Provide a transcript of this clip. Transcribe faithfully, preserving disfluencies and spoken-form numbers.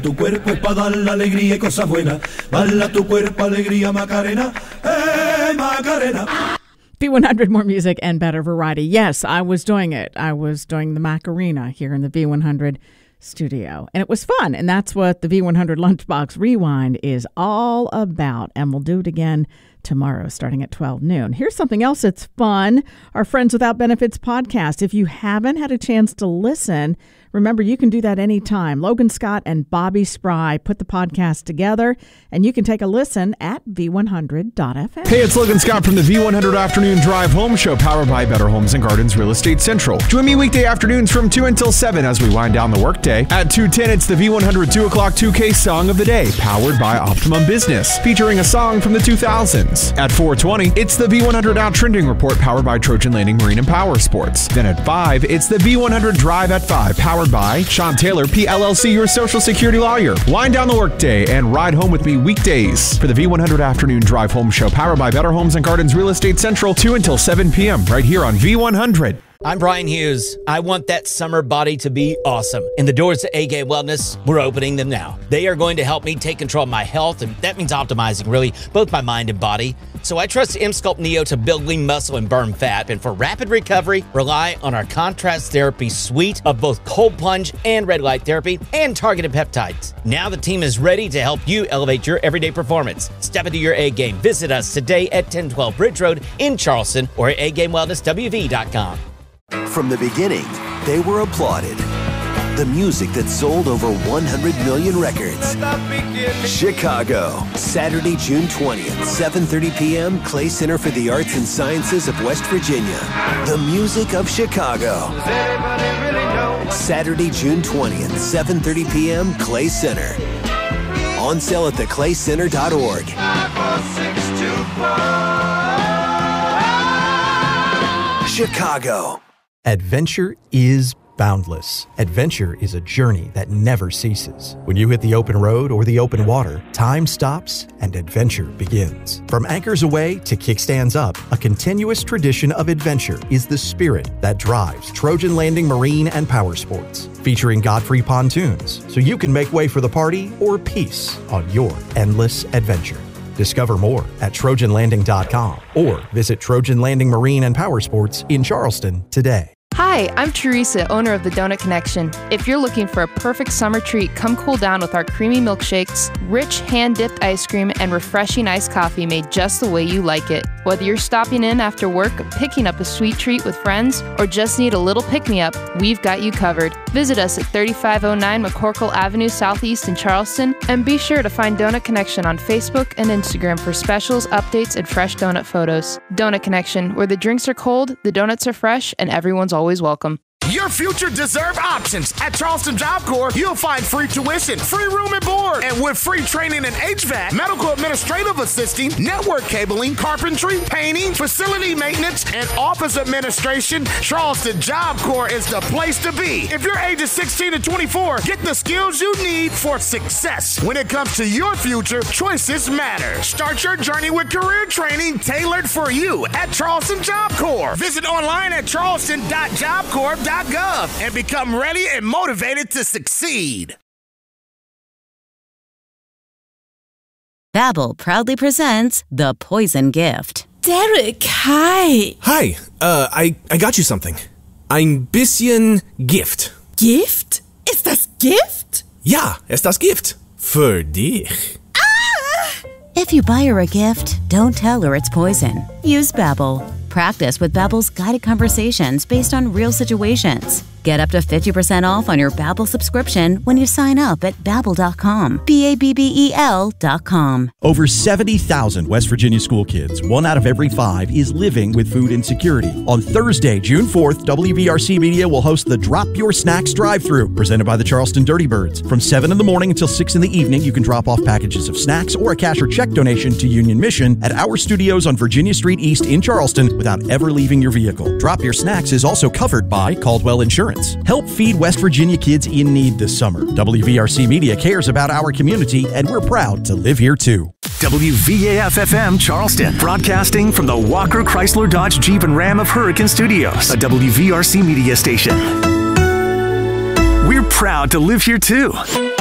Tu cuerpo es para dar la alegría y cosas buenas. Bala tu cuerpo, alegría, Macarena. Hey, Macarena. V one hundred, more music and better variety. Yes, I was doing it. I was doing the Macarena here in the V one hundred studio. And it was fun. And that's what the V one hundred Lunchbox Rewind is all about. And we'll do it again tomorrow starting at twelve noon. Here's something else that's fun. Our Friends Without Benefits podcast. If you haven't had a chance to listen, remember, you can do that anytime. Logan Scott and Bobby Spry put the podcast together, and you can take a listen at v one hundred dot f m. Hey, it's Logan Scott from the V one hundred Afternoon Drive Home Show, powered by Better Homes and Gardens Real Estate Central. Join me weekday afternoons from two until seven as we wind down the workday. At two ten, it's the V one hundred two o'clock two K Song of the Day, powered by Optimum Business, featuring a song from the two thousands. At four twenty, it's the V one hundred Out Trending Report, powered by Trojan Landing Marine and Power Sports. Then at five, it's the V one hundred Drive at five, powered by Sean Taylor, P L L C, your Social Security lawyer. Wind down the workday and ride home with me weekdays for the V one hundred Afternoon Drive Home Show, powered by Better Homes and Gardens Real Estate Central, two until seven p.m. right here on V one hundred. I'm Brian Hughes. I want that summer body to be awesome. And the doors to A-Game Wellness, we're opening them now. They are going to help me take control of my health, and that means optimizing, really, both my mind and body. So I trust M-Sculpt Neo to build lean muscle and burn fat. And for rapid recovery, rely on our contrast therapy suite of both cold plunge and red light therapy and targeted peptides. Now the team is ready to help you elevate your everyday performance. Step into your A-game. Visit us today at ten twelve Bridge Road in Charleston or at a game wellness w v dot com. From the beginning, they were applauded. The music that sold over one hundred million records. Chicago, Saturday, June twentieth, seven thirty p.m., Clay Center for the Arts and Sciences of West Virginia. The music of Chicago. Saturday, June twentieth, seven thirty p.m., Clay Center. On sale at the clay center dot org. Chicago. Adventure is boundless. Adventure is a journey that never ceases. When you hit the open road or the open water, time stops and adventure begins. From anchors away to kickstands up, a continuous tradition of adventure is the spirit that drives Trojan Landing Marine and Power Sports. Featuring Godfrey pontoons, so you can make way for the party or peace on your endless adventure. Discover more at trojan landing dot com or visit Trojan Landing Marine and Power Sports in Charleston today. Hi, I'm Teresa, owner of the Donut Connection. If you're looking for a perfect summer treat, come cool down with our creamy milkshakes, rich hand-dipped ice cream, and refreshing iced coffee made just the way you like it. Whether you're stopping in after work, picking up a sweet treat with friends, or just need a little pick-me-up, we've got you covered. Visit us at thirty-five oh nine McCorkle Avenue Southeast in Charleston, and be sure to find Donut Connection on Facebook and Instagram for specials, updates, and fresh donut photos. Donut Connection, where the drinks are cold, the donuts are fresh, and everyone's always welcome. Your future deserve options. At Charleston Job Corps, you'll find free tuition, free room and board, and with free training in H V A C, medical administrative assisting, network cabling, carpentry, painting, facility maintenance, and office administration, Charleston Job Corps is the place to be. If you're ages sixteen to twenty-four, get the skills you need for success. When it comes to your future, choices matter. Start your journey with career training tailored for you at Charleston Job Corps. Visit online at charleston dot job corps dot gov and become ready and motivated to succeed. Babbel proudly presents The Poison Gift. Derek, hi. Hi, uh, I, I got you something. Ein bisschen Gift. Gift? Ist das Gift? Ja, ist das Gift. Für dich. Ah! If you buy her a gift, don't tell her it's poison. Use Babbel. Practice with Babbel's guided conversations based on real situations. Get up to fifty percent off on your Babbel subscription when you sign up at babbel dot com. B A B B E L dot com. Over seventy thousand West Virginia school kids, one out of every five, is living with food insecurity. On Thursday, June fourth, W V R C Media will host the Drop Your Snacks drive-thru, presented by the Charleston Dirty Birds. From seven in the morning until six in the evening, you can drop off packages of snacks or a cash or check donation to Union Mission at our studios on Virginia Street East in Charleston without ever leaving your vehicle. Drop Your Snacks is also covered by Caldwell Insurance. Help feed West Virginia kids in need this summer. W V R C Media cares about our community, and we're proud to live here too. W V A F F M Charleston, broadcasting from the Walker Chrysler Dodge Jeep and Ram of Hurricane Studios, a W V R C Media station. We're proud to live here too.